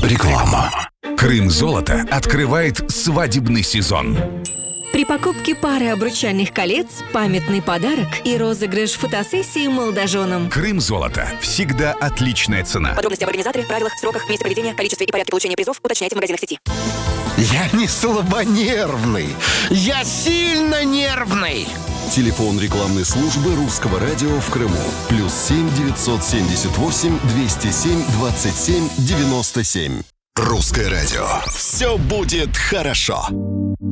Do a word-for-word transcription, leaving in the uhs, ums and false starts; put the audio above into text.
Реклама. Крым Золото открывает свадебный сезон. При покупке пары обручальных колец памятный подарок и розыгрыш фотосессии молодоженам. Крым Золото. Всегда отличная цена. Подробности об организаторе, правилах, сроках, месте проведения, количестве и порядке получения призов уточняйте в магазинах сети. Я не слабонервный. Я сильно нервный. Телефон рекламной службы Русского радио в Крыму. Плюс семь девятьсот семьдесят восемь двести семь двадцать семь девяносто семь. Русское радио. Все будет хорошо.